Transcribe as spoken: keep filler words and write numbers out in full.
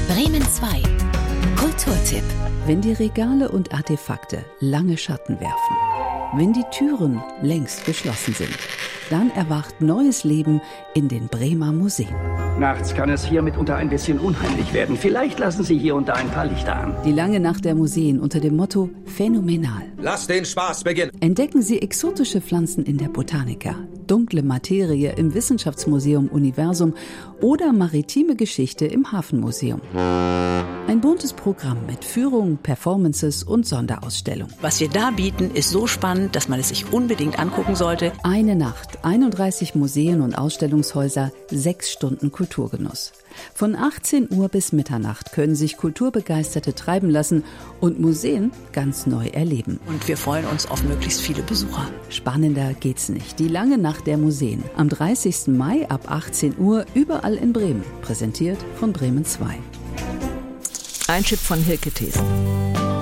Bremen zwei. Kulturtipp. Wenn die Regale und Artefakte lange Schatten werfen, wenn die Türen längst geschlossen sind, dann erwacht neues Leben in den Bremer Museen. Nachts kann es hier mitunter ein bisschen unheimlich werden. Vielleicht lassen Sie hier und da ein paar Lichter an. Die lange Nacht der Museen unter dem Motto Phänomenal. Lass den Spaß beginnen. Entdecken Sie exotische Pflanzen in der Botanica, dunkle Materie im Wissenschaftsmuseum Universum oder maritime Geschichte im Hafenmuseum. Ein buntes Programm mit Führungen, Performances und Sonderausstellungen. Was wir da bieten, ist so spannend, dass man es sich unbedingt angucken sollte. Eine Nacht, einunddreißig Museen und Ausstellungshäuser, sechs Stunden Kulturgenuss. Von achtzehn Uhr bis Mitternacht können sich Kulturbegeisterte treiben lassen und Museen ganz neu erleben. Und wir freuen uns auf möglichst viele Besucher. Spannender geht's nicht. Die lange Nacht der Museen. Am dreißigsten Mai ab achtzehn Uhr überall in Bremen. Präsentiert von Bremen zwei. Ein Chip von Hilke Thesen.